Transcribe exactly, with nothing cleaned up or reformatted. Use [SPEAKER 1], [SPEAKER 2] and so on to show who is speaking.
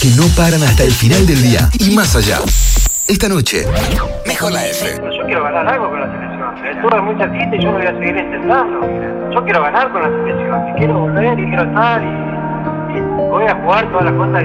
[SPEAKER 1] que no paran hasta el final del día y más allá. Esta noche, Mejor la F.
[SPEAKER 2] Yo quiero ganar algo con la selección. Estuve muy cerquita y yo me voy a seguir intentando. Yo quiero ganar con la selección. Y quiero volver y quiero estar y, y voy a jugar todas las cosas